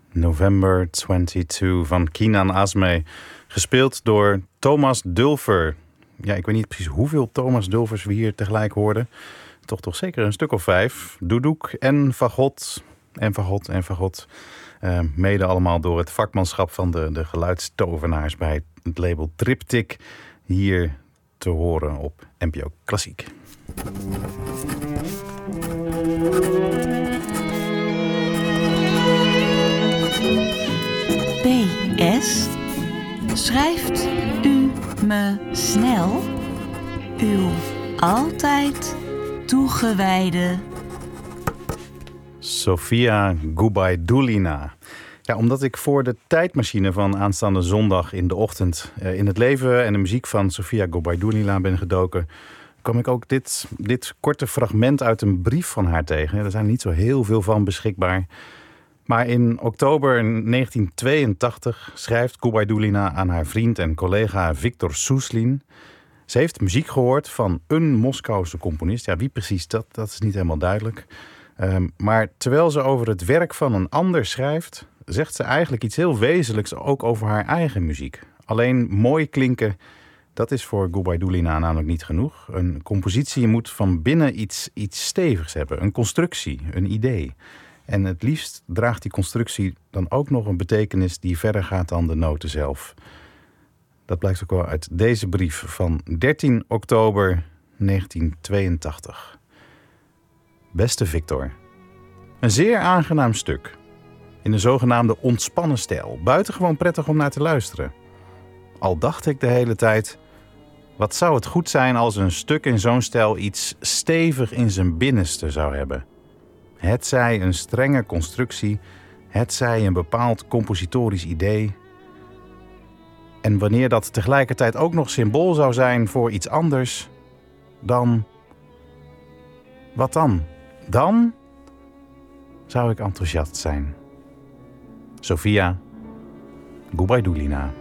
November 22 van Kinan Azmeh. Gespeeld door Thomas Dulfer. Ja, ik weet niet precies hoeveel Thomas Dulfers we hier tegelijk hoorden. Toch zeker een stuk of 5. Duduk en fagot. En fagot. Mede allemaal door het vakmanschap van de geluidstovenaars bij het label Triptych. Hier te horen op NPO Klassiek. PS. Schrijft u me snel uw altijd toegewijde Sofia Gubaidulina. Ja, omdat ik voor de tijdmachine van aanstaande zondag in de ochtend in het leven en de muziek van Sofia Gubaidulina ben gedoken, kwam ik ook dit korte fragment uit een brief van haar tegen. Er zijn niet zo heel veel van beschikbaar. Maar in oktober 1982 schrijft Gubaidulina aan haar vriend en collega Viktor Suslin. Ze heeft muziek gehoord van een Moskouse componist. Ja, wie precies, dat is niet helemaal duidelijk. Maar terwijl ze over het werk van een ander schrijft, zegt ze eigenlijk iets heel wezenlijks ook over haar eigen muziek. Alleen mooi klinken, dat is voor Gubaidulina namelijk niet genoeg. Een compositie moet van binnen iets stevigs hebben. Een constructie, een idee. En het liefst draagt die constructie dan ook nog een betekenis die verder gaat dan de noten zelf. Dat blijkt ook wel uit deze brief van 13 oktober 1982. Beste Victor, een zeer aangenaam stuk. In een zogenaamde ontspannen stijl. Buitengewoon prettig om naar te luisteren. Al dacht ik de hele tijd, wat zou het goed zijn als een stuk in zo'n stijl iets stevig in zijn binnenste zou hebben. Hetzij een strenge constructie, hetzij een bepaald compositorisch idee. En wanneer dat tegelijkertijd ook nog symbool zou zijn voor iets anders, dan... Wat dan? Dan zou ik enthousiast zijn. Sofia Gubaidulina.